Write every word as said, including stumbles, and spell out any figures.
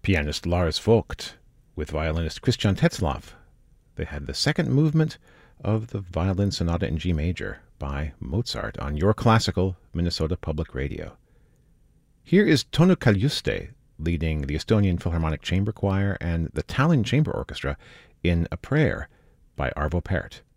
pianist Lars Vogt with violinist Christian Tetzlaff. They had the second movement of the Violin Sonata in G major by Mozart on Your Classical Minnesota Public Radio. Here is Tonu Kaljuste leading the Estonian Philharmonic Chamber Choir and the Tallinn Chamber Orchestra in A Prayer by Arvo Pärt.